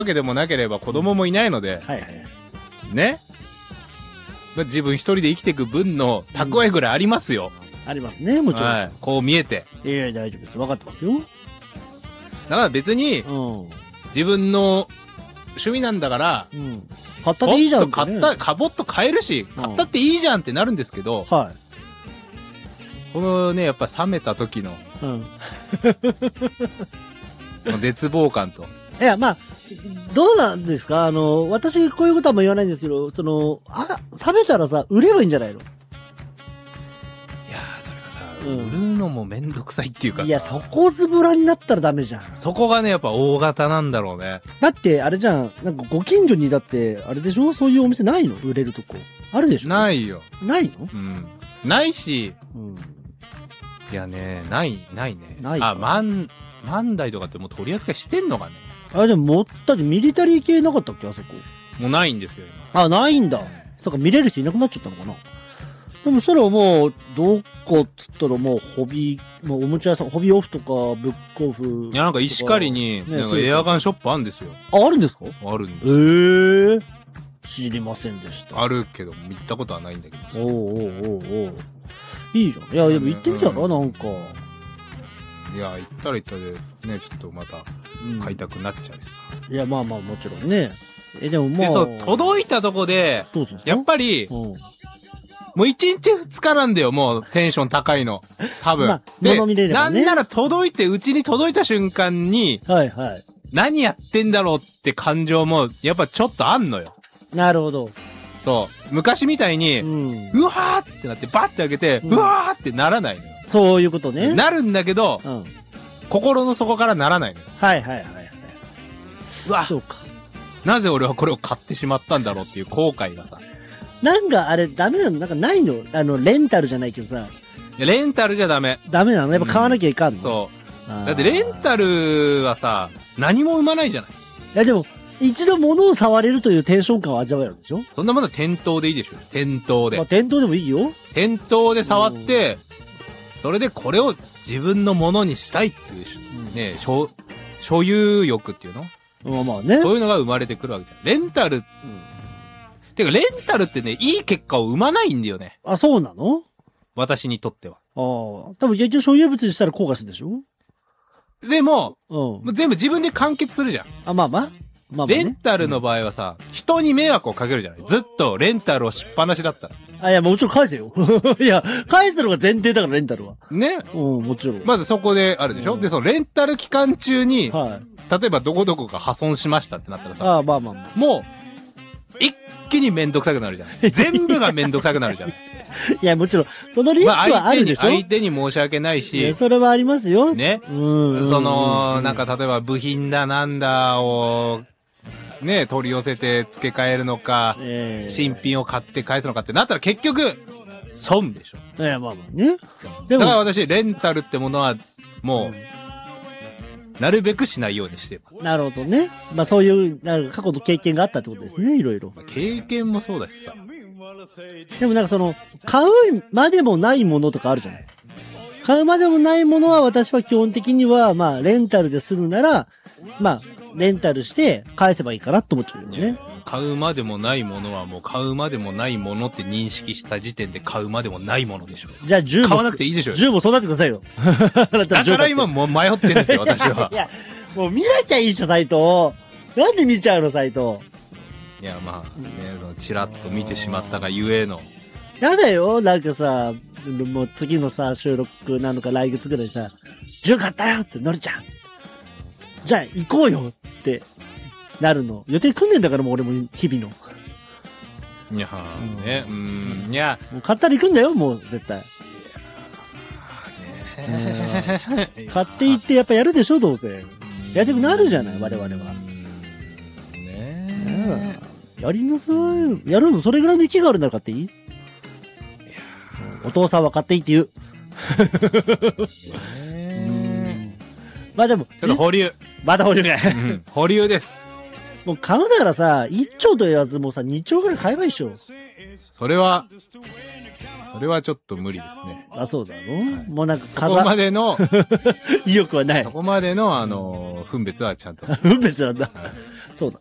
けでもなければ子供もいないので、 はいはい。 ね。自分一人で生きていく分の蓄えぐらいありますよ。 ありますね、もちろん。 はい。こう見えて。 いやいや、大丈夫です。分かってますよ。 だから別に、自分の趣味なんだから、 買ったっていいじゃんってね。 ぼっと買えるし、買ったっていいじゃんってなるんですけど、 はい。 このね、やっぱ冷めた時の、絶望感と。 いや、まあ、どうなんですか私、こういうことはもう言わないんですけど、冷めたらさ、売ればいいんじゃないの？ いやー、それがさ、売るのもめんどくさいっていうかさ。 いや、底ずぶらになったらダメじゃん。 そこがね、やっぱ大型なんだろうね。 だって、あれじゃん、なんかご近所にだって、あれでしょ？そういうお店ないの？売れるとこ。あるでしょ？ ないよ。 ないの？ ないし、いやね、ないね。万代とかってもう取り扱いしてんのかね。 でも、だってミリタリー系なかったっけあそこ。 もうないんですよ、 今。ないんだ。そうか、見れる人いなくなっちゃったのかな。でも、それはもう、どこっつったらもう、もうおもちゃ屋さん、ホビーオフとか、ブックオフ。 いや、なんか石狩に、なんかエアガンショップあるんですよ。 あるんですか？ あるんです。 知りませんでした。 あるけど、行ったことはないんだけど。 おいいじゃん。いや、でも行ってみたら、なんか。 いや、行ったら行ったで、ね、ちょっとまた、買いたくなっちゃうしさ。 いや、まあまあ、もちろんね。でもまあ。 そう、届いたとこで、やっぱり、もう1日2日なんだよ、もうテンション高いの。多分。なんならうちに届いた瞬間に、何やってんだろうって感情も、やっぱちょっとあんのよ。 なるほど。 そう。昔みたいに、うわーってなって、バッて開けて、うわーってならないのよ。 そういうことね。 なるんだけど、心の底からならないのよ。うわ、 そうか。 なぜ俺はこれを買ってしまったんだろうっていう後悔がさ。 なんかあれダメなの？なんかないの？レンタルじゃないけどさ。 いや、レンタルじゃダメ。 ダメなの？やっぱ買わなきゃいかんの？ そう。だってレンタルはさ、何も生まないじゃない。 いやでも、一度物を触れるというテンション感を味わえるんでしょ？ そんなものは店頭でいいでしょ？店頭で。 まあ店頭でもいいよ。 店頭で触って、それでこれを自分のものにしたいっていう、ね、所有欲っていうの？ まあね。 そういうのが生まれてくるわけだよ。レンタル、てかレンタルってね、いい結果を生まないんだよね。 あ、そうなの？ 私にとっては。 多分結局所有物にしたら後悔するでしょ？ でも、全部自分で完結するじゃん。 まあまあ。 レンタルの場合はさ、人に迷惑をかけるじゃない。ずっとレンタルをしっぱなしだったら。 いや、もちろん返せよ。いや、返すのが前提だから、レンタルは。 ね。 もちろん。 まずそこであるでしょ？で、そのレンタル期間中に、例えばどこどこが破損しましたってなったらさ、 まあ。 もう、一気にめんどくさくなるじゃん。全部がめんどくさくなるじゃん。 いや、もちろん、そのリスクはあるでしょ？ 相手に申し訳ないし。 それはありますよ。 ね。なんか例えば部品だなんだを、ね、取り寄せて付け替えるのか、新品を買って返すのかってなったら結局、損でしょ。 まあまあね。 だから私、レンタルってものは、もう、なるべくしないようにしてます。 なるほどね。まあそういう、過去の経験があったってことですね、いろいろ。 経験もそうだしさ。 でもなんか買うまでもないものとかあるじゃない。買うまでもないものは私は基本的には、まあレンタルで済むなら、まあ、レンタルして返せばいいかなって思っちゃうよね。 買うまでもないものはもう買うまでもないものって認識した時点で買うまでもないものでしょ。 じゃあ10も。 買わなくていいでしょ。 10も育ててくださいよ。 だから今もう迷ってるんですよ、私は。 いや、もう見なきゃいいじゃん、サイト。なんで見ちゃうの、サイト。 いや、まあ、ね、チラッと見てしまったがゆえの。 やだよ、なんかさ、もう次のさ、収録なのか来月ぐらいさ、10買ったよってのりちゃんつって。じゃあ行こうよってなるの。予定組んでんだからもう俺も日々の。 いやね、いや。 もう買ったら行くんだよ、もう絶対。買って行ってやっぱやるでしょ、どうせ。やりたくなるじゃない、我々は。やりなさい。やるのそれぐらいの息があるなら買っていい？お父さんは買っていいって言う。まあでも。 ちょっと保留。 また保留かい。 保留です。 もう買うならさ、1丁と言わずもうさ、2丁ぐらい買えばいいっしょ。 それは、 それはちょっと無理ですね。 あ、そうだろ、もうなんかそこまでの、 意欲はない。 そこまでの、分別はちゃんと。 分別なんだ。そうだ。